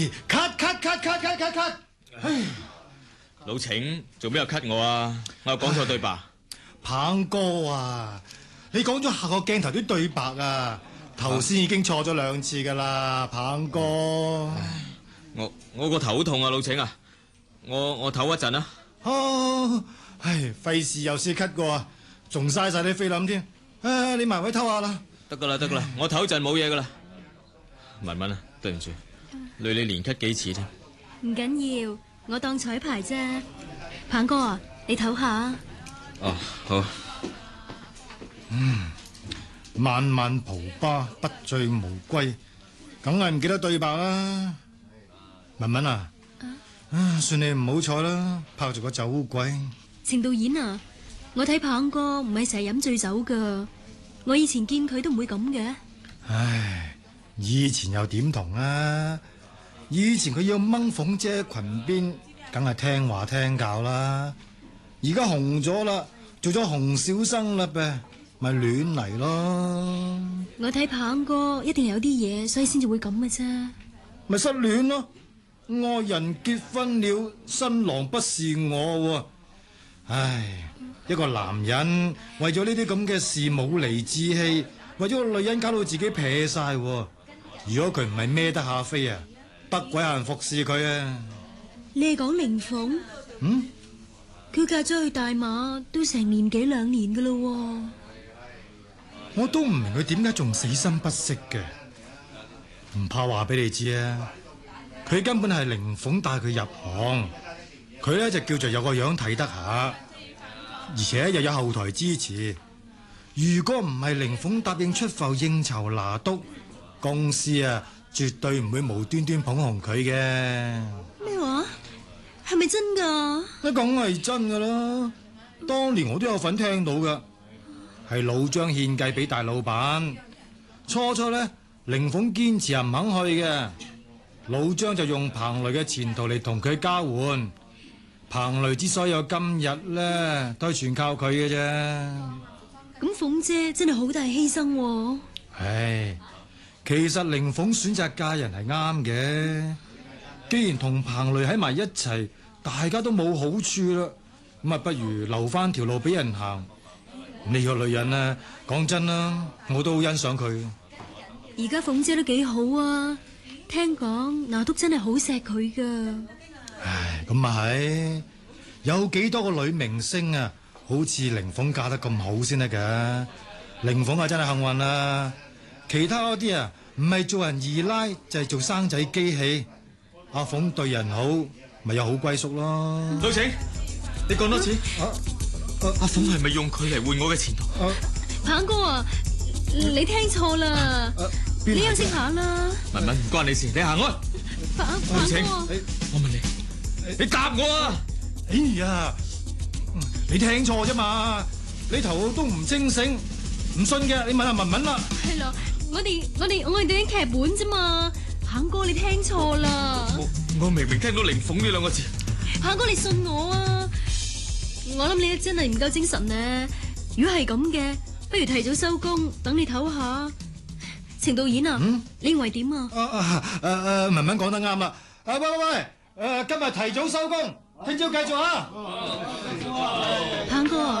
咳！唉， 老程做咩又咳我啊？我又講錯對白。 鵬哥啊，你講咗下個鏡頭啲對白啊，頭先已經錯咗2次噶啦，鵬哥。 我個頭好痛啊，老程啊，我唞一陣啊。 唉，費事又試咳過啊，仲嘥晒啲菲林添。你埋位唞下啦。 得噶啦，我唞陣冇嘢噶啦。文文啊，對唔住，累你連咳幾次添。 唔緊要，我當彩排啫。鵬哥啊，你唞下。 哦，好。 晚晚蒲吧，不醉無歸，梗係唔記得對白啦。文文啊，算你唔好彩啦，拍住個酒鬼。 程導演啊，我睇鵬哥唔係成日飲醉酒噶，我以前見佢都唔會咁嘅。 唉，以前又點同啊？以前佢要掹鳳姐裙邊，梗係聽話聽教啦。而家紅咗啦，做咗紅小生啦唄，咪亂嚟咯。 我睇鵬哥一定有啲嘢，所以先至會咁嘅啫。 咪失戀咯，愛人結婚了，新郎不是我喎。唉，一個男人為咗呢啲咁嘅事冇厘志氣，為咗個女人搞到自己撇晒。如果佢唔係孭得下飛啊，得鬼有人服侍佢啊！ 你係講凌鳳？佢嫁咗去大馬都成年幾2年噶咯。 我都唔明佢點解仲死心不息嘅。唔怕話俾你知啊，佢根本係凌鳳帶佢入行，佢呢就叫做有個樣睇得下，而且又有後台支持。如果唔係凌鳳答應出埠應酬拿督，公司啊絕對唔會無端端捧紅佢嘅。 咩話？係咪真噶？ 梗係真噶啦，當年我都有份聽到噶，係老張獻計俾大老闆。初呢，凌鳳堅持唔肯去嘅，老張就用彭雷嘅前途嚟同佢交換。彭雷之所以有今日呢，都係全靠佢嘅啫。 咁鳳姐真係好大犧牲喎。 唉，其實凌鳳選擇嫁人係啱嘅，既然同彭雷喺埋一齊，大家都冇好處啦，咁啊不如留翻條路俾人行。呢個女人呢，講真啦，我都好欣賞佢。 而家鳳姐都幾好啊，聽講拿督真係好錫佢噶。 唉，咁啊係，有幾多個女明星啊，好似凌鳳嫁得咁好先得噶。凌鳳啊真係幸運啦，其他嗰啲啊唔係做人二奶就係做生仔機器。阿鳳對人好，咪有好歸宿咯。 老程，你講多次。阿鳳係咪用佢嚟換我嘅前途？ 鵬哥啊，你聽錯啦，你休息下啦。 文文唔關你事，你行開。老程，我問你，你答我啊！ 哎呀，你聽錯啫嘛，你頭都唔清醒，唔信嘅你問下文文啦。 係咯，我哋啲劇本啫嘛。鵬哥你聽錯啦。 我明明聽到凌鳳呢2個字。 鵬哥你信我啊，我諗你真係唔夠精神呢。如果係咁嘅，不如提早收工，等你唞下。程導演啊，你認為點啊？ 文文講得啱啦。喂，今日提早收工，聽朝繼續啊。 鵬哥。